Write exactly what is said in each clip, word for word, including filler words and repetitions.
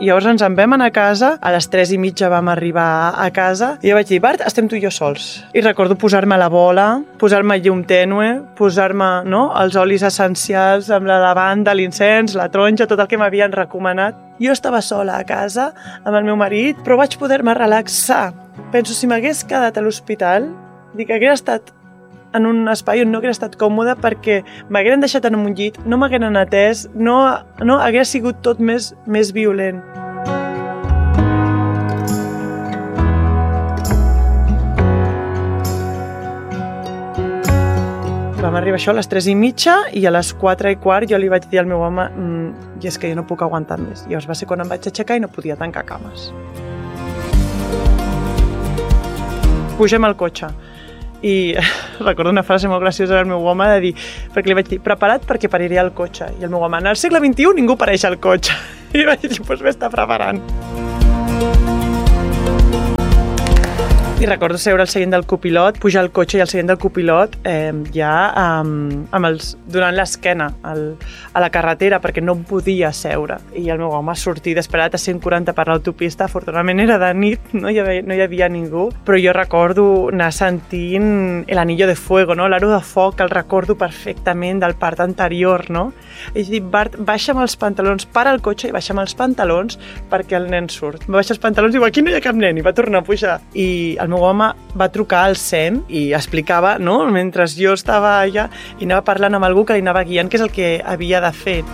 I llavors ens en vam anar a casa, a les tres i mitja vam arribar a casa, i jo vaig dir, Bart, estem tu i jo sols. I recordo posar-me la bola, posar-me llum tènue, posar-me no, els olis essencials amb la lavanda, l'incens, la taronja, tot el que m'havien recomanat. Jo estava sola a casa amb el meu marit, però vaig poder-me relaxar. Penso, si m'hagués quedat a l'hospital, dic, hagués estat en un espai on no hauria estat còmode perquè m'hagueren deixat en un llit, no m'hagueren atès, no, no hagués sigut tot més, més violent. Vam arribar això a les tres i mitja i a les quatre i quart jo li vaig dir al meu home mmm, i és que jo no puc aguantar més. Llavors va ser quan em vaig aixecar i no podia tancar cames. Pugem al cotxe. I recordo una frase molt graciosa del meu home de dir, perquè li vaig dir, prepara't perquè pariré al cotxe. I el meu home, en el segle vint-i-u ningú pareix al cotxe. I vaig dir, doncs m'està preparant. I recordo seure al seient del copilot, pujar al cotxe i al seient del copilot eh, ja um, amb els, donant l'esquena al, a la carretera perquè no em podia seure. I el meu home sortir desesperat a cent quaranta per l'autopista, afortunadament era de nit, no hi havia, no hi havia ningú, però jo recordo anar sentint l'anillo de fuego, no? L'aro de foc, el recordo perfectament del part anterior, no? I dic, Bart, baixa'm els pantalons, para el cotxe i baixa'm els pantalons perquè el nen surt. Va baixar els pantalons i diu, aquí no hi ha cap nen, i va tornar a pujar. I el meu home va trucar al S E M i explicava, no?, mentre jo estava allà i anava parlant amb algú que li anava guiant què és el que havia de fer.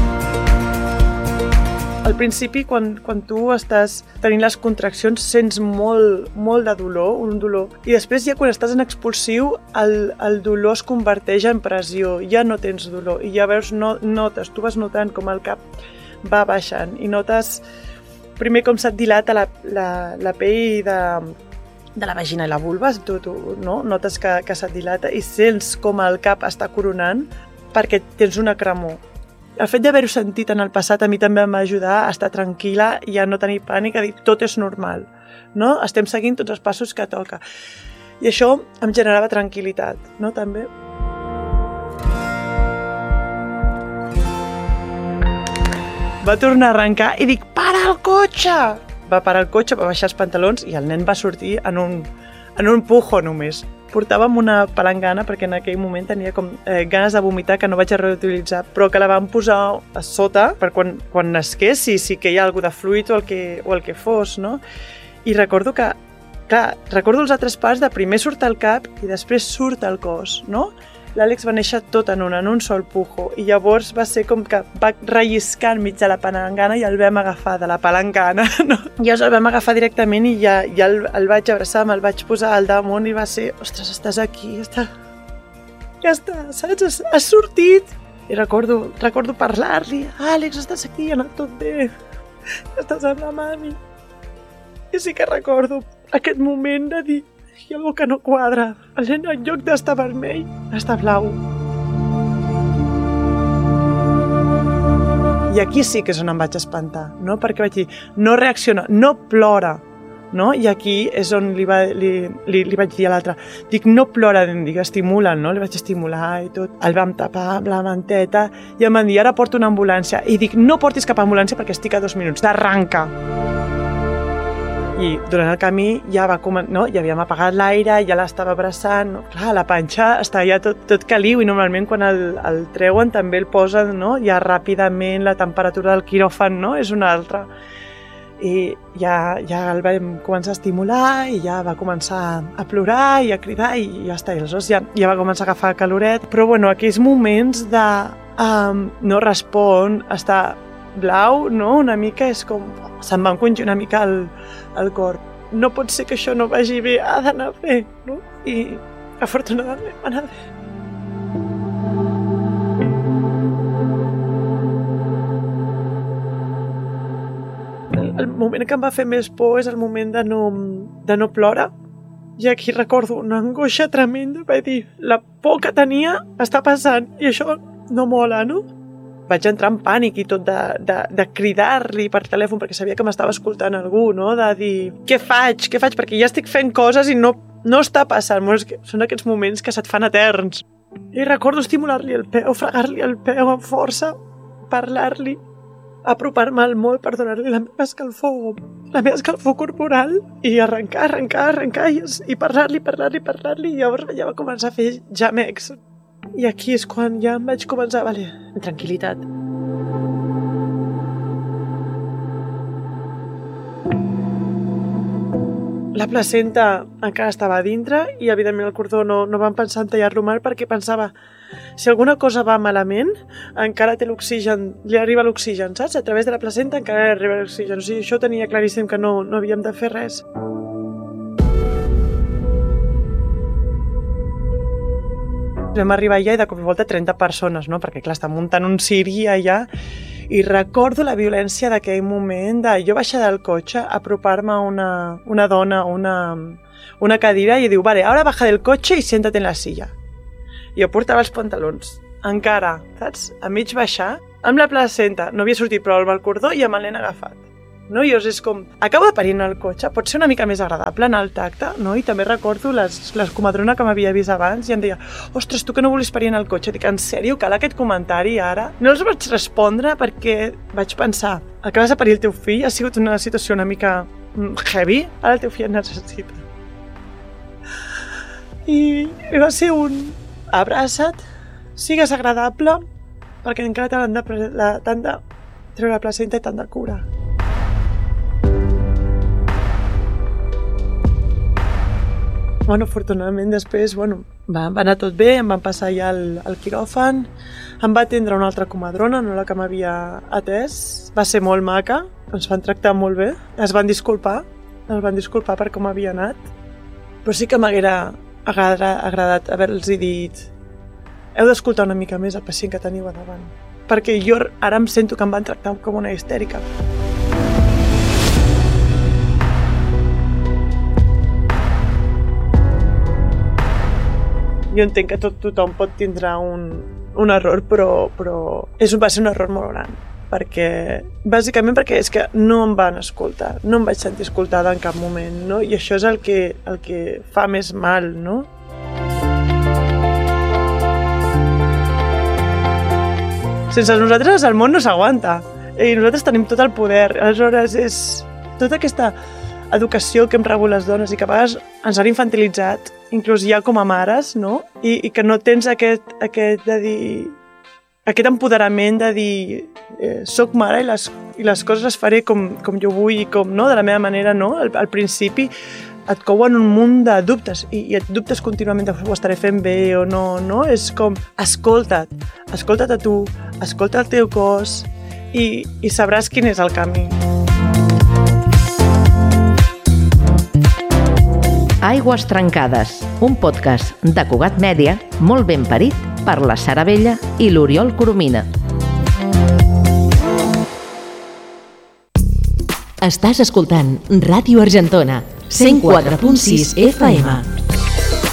Al principi, quan, quan tu estàs tenint les contraccions, sents molt, molt de dolor, un dolor. I després ja quan estàs en expulsiu, el, el dolor es converteix en pressió, ja no tens dolor. I ja veus, no, notes, tu vas notant com el cap va baixant i notes primer com se't dilata la, la, la pell de, de la vagina i la vulva, tu, tu no? Notes que, que se't dilata i sents com el cap està coronant perquè tens una cremor. El fet d'haver-ho sentit en el passat a mi també em va ajudar a estar tranquil·la i a no tenir pànic, a dir tot és normal, no? Estem seguint tots els passos que toca. I això em generava tranquil·litat, no? També. Va tornar a arrencar i dic, para el cotxe! Va parar el cotxe, va baixar els pantalons i el nen va sortir en un, en un pujo només. Portàvem una palangana perquè en aquell moment tenia com eh, ganes de vomitar que no vaig a reutilitzar, però que la vam posar a sota per quan, quan nasqués, si, si que hi ha alguna de fluid o el que, o el que fos, no? I recordo que, clar, recordo els altres parts de primer surt el cap i després surt el cos, no? L'Àlex va néixer tot en un, en un sol pujo, i llavors va ser com que va relliscar enmig de la palangana i el vam agafar de la palangana, no? Llavors el vam agafar directament i ja, ja el, el vaig abraçar, me'l vaig posar al damunt i va ser, ostres, estàs aquí, està... ja està, saps? Has, has sortit! I recordo, recordo parlar-li, Àlex, estàs aquí, ha anat tot bé, estàs amb la mami. I sí que recordo aquest moment de dir, hi ha alguna que no quadra. El nen, en lloc d'estar vermell, està blau. I aquí sí que és on em vaig espantar, no? Perquè vaig dir, no reacciona, no plora, no? I aquí és on li, va, li, li, li vaig dir a l'altre, dic, no plora, dic, estimula'l, no? Li vaig estimular i tot. El vam tapar amb la manteta i em van dir, ara porto una ambulància. I dic, no portis cap ambulància perquè estic a dos minuts, d'arranca. I durant el camí ja va començar, no? Ja havíem apagat l'aire, ja l'estava abraçant, no? Clar, la panxa està ja tot, tot caliu i normalment quan el, el treuen també el posen, no? Ja ràpidament la temperatura del quiròfan, no? És una altra. I ja, ja el vam començar a estimular i ja va començar a plorar i a cridar i ja està, i aleshores ja, ja va començar a agafar caloret. Però bueno, aquells moments de um, no respon, està blau, no? Una mica és com... se'm va encongir una mica el, el cor. No pot ser que això no vagi bé, ha d'anar bé, no? I afortunadament va anar bé. El, el moment que em va fer més por és el moment de no, de no plorar. I aquí recordo una angoixa tremenda, vaig dir, la por que tenia està passant i això no mola, no? Vaig entrar en pànic i tot de, de, de cridar-li per telèfon perquè sabia que m'estava escoltant algú, no? De dir, què faig, què faig? Perquè ja estic fent coses i no, no està passant. Són aquests moments que se't fan eterns. I recordo estimular-li el peu, fregar-li el peu amb força, parlar-li apropar-me al molt per donar-li la meva escalfor, la meva escalfor corporal i arrencar, arrencar, arrencar i, i parlar-li, parlar-li, parlar-li i llavors ja va començar a fer gemecs. I aquí és quan ja em vaig començar, vale, en tranquil·litat. La placenta encara estava a dintre i, evidentment, el cordó no, no vam pensar en tallar-lo mal perquè pensava si alguna cosa va malament, encara té l'oxigen, li arriba l'oxigen, saps? A través de la placenta encara li arriba l'oxigen. O sigui, això tenia claríssim que no, no havíem de fer res. Vam arribar allà i de cop i volta trenta persones, no? Perquè, clar, està muntant un ciri allà. I recordo la violència d'aquell moment de jo baixar del cotxe, apropar-me a una, una dona, una, una cadira i diu, vale, ara baja del cotxe i siéntate en la silla. I jo portava els pantalons, encara, saps? A mig baixar, amb la placenta, no havia sortit però amb el cordó i amb el nen agafat. No? I és com, acabo de parir en el cotxe, pot ser una mica més agradable en el tacte, no? I també recordo les, les comadrona que m'havia vist abans i em deia, ostres, tu que no volis parir en el cotxe? Dic, en sèrio, cal aquest comentari ara? No els vaig respondre perquè vaig pensar, acabes de parir el teu fill, ha sigut una situació una mica heavy, ara el teu fill et necessita. I, i va ser un abraça't, sigues agradable, perquè encara t'han de, la, t'han de treure la placenta i t'han de curar. Bueno, afortunadament després, bueno, va, va anar tot bé, em van passar ja al, al quiròfan, em va atendre una altra comadrona, no la que m'havia atès, va ser molt maca, ens van tractar molt bé, es van disculpar, es van disculpar per com havia anat, però sí que m'haguera agradat, agradat haver-los dit heu d'escoltar una mica més el pacient que teniu a davant, perquè jo ara em sento que em van tractar com una histèrica. Jo entenc que tot, tothom pot tindre un, un error, però, però és, va ser un error molt gran. Perquè, bàsicament perquè és que no em van escoltar, no em vaig sentir escoltada en cap moment, no? I això és el que, el que fa més mal, no? Sense nosaltres el món no s'aguanta i nosaltres tenim tot el poder. Aleshores, és tota aquesta educació que hem rebut les dones i que a vegades ens han infantilitzat, inclús ja com a mares, no? I, i que no tens aquest, aquest, de dir, aquest empoderament de dir eh, soc mare i les, i les coses les faré com, com jo vull i com, no? De la meva manera, no? Al, al principi et couen un munt de dubtes i, i et dubtes contínuament de ho estaré fent bé o no, no? És com, escolta't, escolta't a tu, escolta el teu cos i, i sabràs quin és el camí. Aigües trencades, un podcast de Cugat Mèdia molt ben parit per la Sara Vella i l'Oriol Coromina. Estàs escoltant Ràdio Argentona, cent quatre punt sis F M.